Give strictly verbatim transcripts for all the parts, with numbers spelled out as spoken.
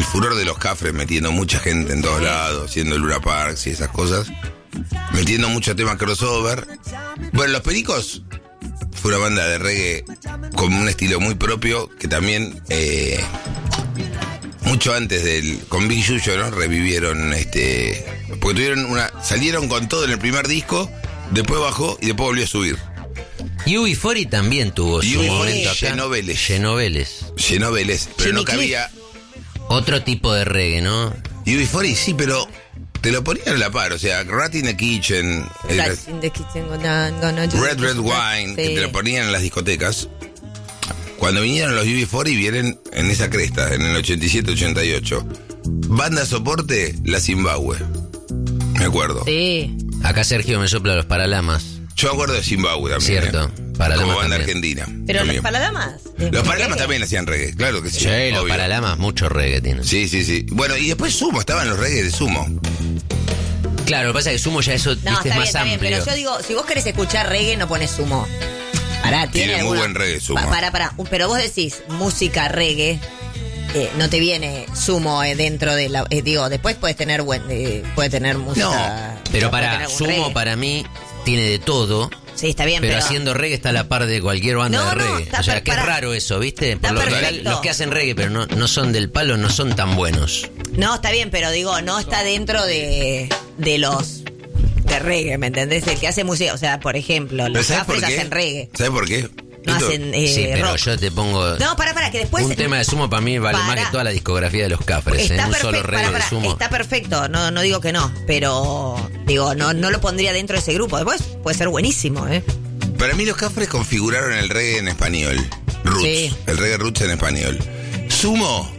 furor de los Cafres, metiendo mucha gente en todos lados, haciendo Luna Parks y esas cosas, metiendo mucho tema crossover. Bueno, Los Pericos fue una banda de reggae con un estilo muy propio, que también, eh, mucho antes del, con Big Yuyo, ¿no? Revivieron, este, porque tuvieron una, salieron con todo en el primer disco, después bajó y después volvió a subir. Y U B cuarenta también tuvo su momento acá. Llenó Vélez. Llenó Vélez. Llenó Vélez, pero Jimmy no cabía. Otro tipo de reggae, ¿no? Y U B cuarenta sí, pero te lo ponían a la par, o sea, Rat in the Kitchen, el Rat in the Kitchen, gonna, gonna do Red Red this. Wine, Sí. que te lo ponían en las discotecas. Cuando vinieron los U B cuarenta vienen en esa cresta, en el ochenta y siete ochenta y ocho. Banda soporte, la Zimbabue. Me acuerdo. Sí. Acá Sergio me sopla los Paralamas. Yo me acuerdo de Zimbabue también. Cierto, ¿eh? Paralamas Como banda también. argentina. Pero también. los Paralamas. Los Paralamas también hacían reggae, claro que sí. Sí, los obvio. Paralamas, mucho reggae tienen. Sí, sí, sí. Bueno, y después Sumo, estaban los reggae de Sumo. Claro, lo que pasa es que Sumo ya eso, No, viste, está es bien, más está bien, amplio. pero yo digo, si vos querés escuchar reggae, no pones Sumo. Pará, tiene, Tiene muy alguna- buen reggae, Sumo. Pa- Pará, pará. Pero vos decís música reggae, eh, no te viene Sumo eh, dentro de la... eh, digo, después puedes tener buen, eh, puede tener música... Pero puede para tener buen Sumo, reggae. para mí, tiene de todo. Sí, está bien, Pero, pero... haciendo reggae está a la par de cualquier banda No, de no, reggae. está o sea, per- que es pará. raro eso, ¿viste? Está Por lo general, perfecto. los que hacen reggae, pero no, no son del palo, no son tan buenos. No, está bien, pero digo, no está dentro de, de los... de reggae, ¿me entendés? El que hace música, o sea, por ejemplo, ¿Pero los sabes por Cafres qué? hacen reggae. ¿Sabes por qué? No Esto- hacen eh, sí, pero rock. yo te pongo... No, para, para, que después... un tema de Sumo para mí vale más Para. que toda la discografía de los Cafres. Está ¿eh? Un perfecto, solo reggae pará, pará, de Sumo. está perfecto, no, no digo que no, pero digo, no, no lo pondría dentro de ese grupo. Después puede ser buenísimo, ¿eh? Para mí los Cafres configuraron el reggae en español. Roots. Sí. El reggae roots en español. Sumo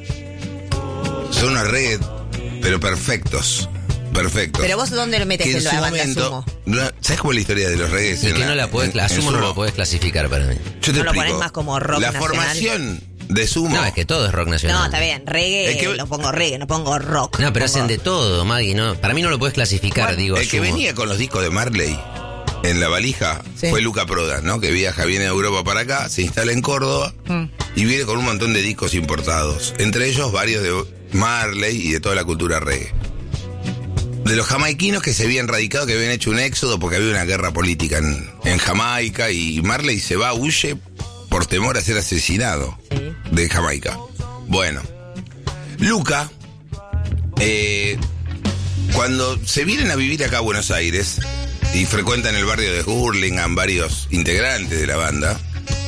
son unos reggae, pero perfectos. Perfectos. Pero vos, ¿dónde lo metes Que en en la su banda momento, Sumo? no- ¿sabes cómo es la historia de los reggaes? Y en que la- no la podés, en- a en Sumo no Sumo? lo podés clasificar para mí. Yo te No lo explico. ponés más como rock La nacional. formación de Sumo. No, es que todo es rock nacional. No, está bien, reggae, Es que- lo pongo reggae, no pongo rock. No, pero pongo- hacen de todo, Maggie, ¿no? Para mí no lo podés clasificar, Bueno, digo. el que Sumo. venía con los discos de Marley en la valija Sí. fue Luca Prodan, ¿no? Que viaja, viene de Europa para acá, se instala en Córdoba Mm. y viene con un montón de discos importados. Entre ellos varios de Marley y de toda la cultura reggae. De los jamaiquinos que se habían radicado, que habían hecho un éxodo porque había una guerra política en, en Jamaica y Marley se va, huye por temor a ser asesinado Sí. de Jamaica. Bueno, Luca, eh, cuando se vienen a vivir acá a Buenos Aires y frecuentan el barrio de Hurlingham varios integrantes de la banda,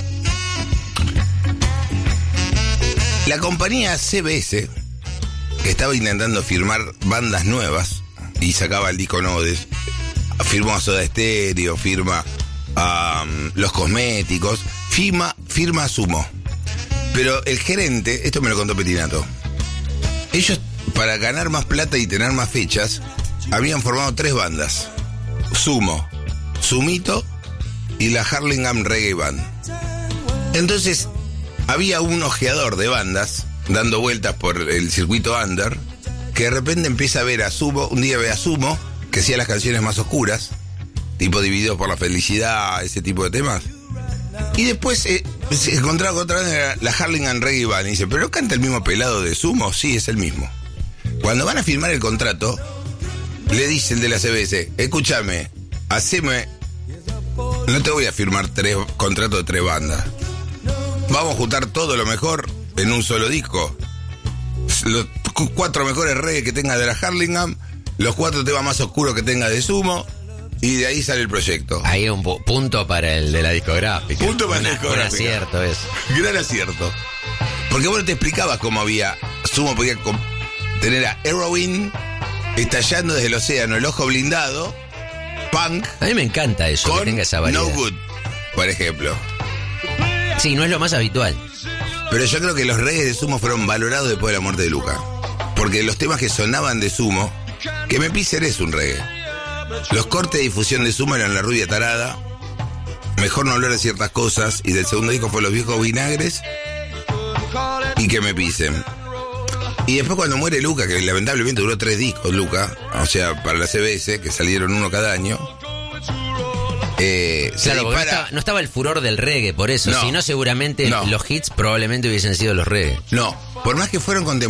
la compañía C B S, que estaba intentando firmar bandas nuevas y sacaba el disco nuevo de... Firmó a Soda Stereo, firma a um, Los Cosméticos, firma, firma a Sumo. Pero el gerente, esto me lo contó Petinato, ellos para ganar más plata y tener más fechas, habían formado tres bandas. Sumo, Sumito y la Hurlingham Reggae Band. Entonces, había un ojeador de bandas dando vueltas por el circuito under, que de repente empieza a ver a Sumo, un día ve a Sumo, que hacía las canciones más oscuras, tipo Divididos por la Felicidad, ese tipo de temas. Y después eh, se encontraba con otra banda, la Hurlingham Reggae Band, y dice, ¿pero no canta el mismo pelado de Sumo? Sí, es el mismo. Cuando van a firmar el contrato, le dice el de la C B S, escúchame, haceme, no te voy a firmar tres contratos de tres bandas. Vamos a juntar todo lo mejor en un solo disco. Los cu- cuatro mejores reggae que tenga de la Hurlingham, los cuatro temas más oscuros que tenga de Sumo, y de ahí sale el proyecto. Ahí un pu- punto para el de la discográfica. Punto para Una- la discográfica. Un acierto es. Gran acierto. Porque vos no te explicabas cómo había. Sumo podía com- tener a Heroin estallando desde el océano, el ojo blindado, punk, A mí me encanta eso, que con tenga esa variedad. No Good, por ejemplo. Sí, no es lo más habitual. Pero yo creo que los reggae de Sumo fueron valorados después de la muerte de Luca. Porque los temas que sonaban de Sumo, que me pisen es un reggae. Los cortes de difusión de Sumo eran La Rubia Tarada, Mejor no hablar de ciertas cosas, y del segundo disco fue Los Viejos Vinagres y Que me pisen. Y después cuando muere Luca, que lamentablemente duró tres discos Luca, o sea, para la C B S, que salieron uno cada año, eh, se Claro, porque no dispara... estaba, no estaba el furor del reggae, por eso. No. Si no, seguramente No. los hits probablemente hubiesen sido los reggae. No, por más que fueron contemporáneos,